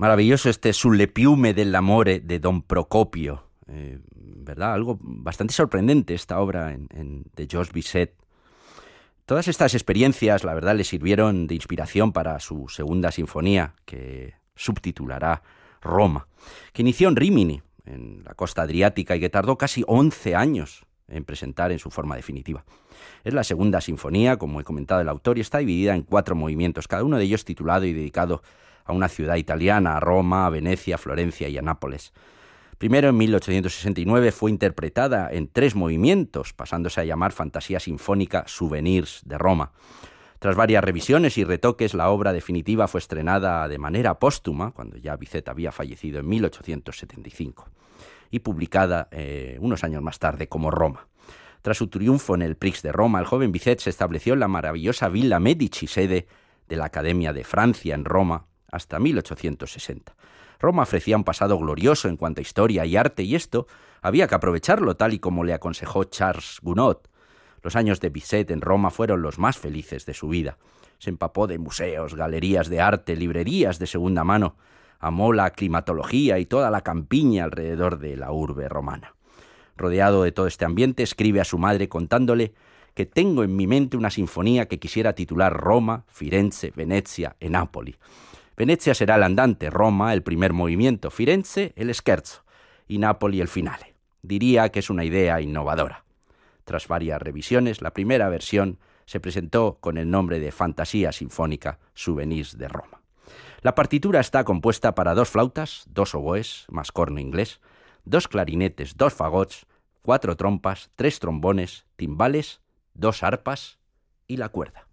Maravilloso este Sulle piume dell'amore de Don Procopio, ¿verdad? Algo bastante sorprendente esta obra de Georges Bizet. Todas estas experiencias, la verdad, le sirvieron de inspiración para su segunda sinfonía, que subtitulará Roma, que inició en Rímini, en la costa adriática, y que tardó casi 11 años en presentar en su forma definitiva. Es la segunda sinfonía, como he comentado el autor, y está dividida en 4 movimientos, cada uno de ellos titulado y dedicado a una ciudad italiana, a Roma, a Venecia, a Florencia y a Nápoles. Primero, en 1869, fue interpretada en 3 movimientos, pasándose a llamar Fantasía Sinfónica Souvenirs de Roma. Tras varias revisiones y retoques, la obra definitiva fue estrenada de manera póstuma, cuando ya Bizet había fallecido en 1875, y publicada unos años más tarde como Roma. Tras su triunfo en el Prix de Roma, el joven Bizet se estableció en la maravillosa Villa Medici, sede de la Academia de Francia en Roma, hasta 1860. Roma ofrecía un pasado glorioso en cuanto a historia y arte, y esto había que aprovecharlo, tal y como le aconsejó Charles Gounod. Los años de Bizet en Roma fueron los más felices de su vida. Se empapó de museos, galerías de arte, librerías de segunda mano. Amó la climatología y toda la campiña alrededor de la urbe romana. Rodeado de todo este ambiente, escribe a su madre contándole que tengo en mi mente una sinfonía que quisiera titular Roma, Firenze, Venecia e Nápoli. Venecia será el andante, Roma el primer movimiento, Firenze el scherzo y Nápoli el finale. Diría que es una idea innovadora. Tras varias revisiones, la primera versión se presentó con el nombre de Fantasía Sinfónica Souvenirs de Roma. La partitura está compuesta para 2 flautas, 2 oboes, más corno inglés, 2 clarinetes, 2 fagots, 4 trompas, 3 trombones, timbales, 2 arpas y la cuerda.